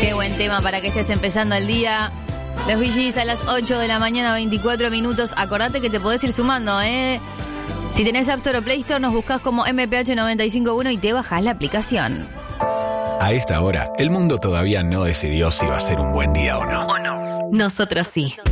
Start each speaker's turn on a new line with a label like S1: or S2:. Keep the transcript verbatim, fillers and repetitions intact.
S1: Qué buen tema para que estés empezando el día. Los Bee Gees a las ocho de la mañana, veinticuatro minutos. Acordate que te podés ir sumando, ¿eh? Si tenés App Store o Play Store, nos buscás como M P H noventa y cinco punto uno y te bajás la aplicación.
S2: A esta hora, el mundo todavía no decidió si va a ser un buen día o no.
S3: Nosotros sí.